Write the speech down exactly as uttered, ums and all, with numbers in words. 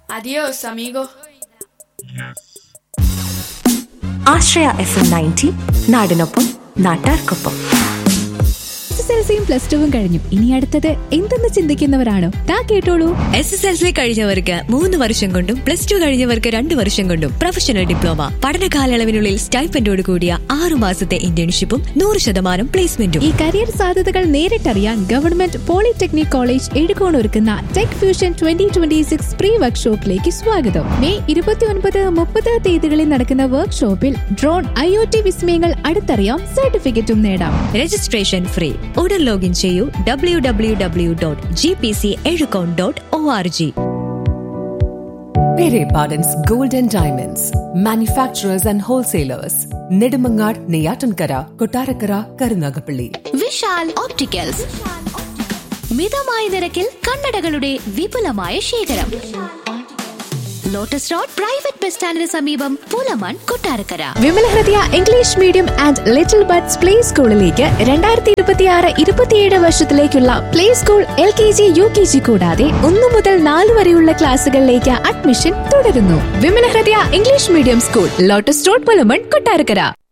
Adiós, amigo. ആശ്രയ F M ninety നാടിനൊപ്പം നാട്ടാർക്കൊപ്പം. S S L സിയും പ്ലസ് ടുവും കഴിഞ്ഞു. ഇനി അടുത്തത് എന്തെന്ന് ചിന്തിക്കുന്നവരാണോ? താ കേട്ടോളൂ. എസ് എസ് എൽ സി കഴിഞ്ഞവർക്ക് മൂന്ന് വർഷം കൊണ്ടും പ്ലസ് ടു കഴിഞ്ഞവർക്ക് രണ്ട് വർഷം കൊണ്ടും പ്രൊഫഷണൽ ഡിപ്ലോമ പഠന കാലയളവിനുള്ളിൽ സ്റ്റൈപ്പൻഡോട് കൂടിയ ആറു മാസത്തെ ഇന്റേൺഷിപ്പും നൂറ് ശതമാനം പ്ലേസ്മെന്റും. ഈ കരിയർ സാധ്യതകൾ നേരിട്ടറിയാൻ ഗവൺമെന്റ് പോളിടെക്നിക് കോളേജ് എഴുകോൺ ഒരുക്കുന്ന tech fusion twenty twenty six pre വർക്ക്ഷോപ്പിലേക്ക് സ്വാഗതം. മെയ് ഇരുപത്തി ഒൻപത് മുപ്പത് തീയതികളിൽ നടക്കുന്ന വർക്ക്ഷോപ്പിൽ ഡ്രോൺ ഐ ഒ ടി വിസ്മയങ്ങൾ അടുത്തറിയാം, സർട്ടിഫിക്കറ്റും നേടാം. Registration free. ഉടൻ ലോഗിൻ ചെയ്യൂ W W W dot G P C Ezhukone dot O R G. Pere Pardon's Gold and Diamonds, manufacturers and wholesalers. Nedumangad, Neyatankara, Kottarakara, Karunagapalli. Vishal opticals, മിതമായ നിരക്കിൽ കണ്ണടകളുടെ വിപുലമായ ശേഖരം. Lotus road private bus സ്റ്റാൻഡിന് സമീപം, പൂലമാൻ, കൊട്ടാരക്കര. വിമല ഹൃദയ English medium and little buds play സ്കൂളിലേക്ക് രണ്ടായിരത്തി ഇരുപത്തി ആറ് ഇരുപത്തിയേഴ് വർഷത്തിലേക്കുള്ള play school L K G U K G കൂടാതെ ഒന്നു മുതൽ നാല് വരെയുള്ള ക്ലാസുകളിലേക്ക് അഡ്മിഷൻ തുടരുന്നു. വിമല ഹൃദയ English medium school, lotus road, Pulamon, Kottarakkara.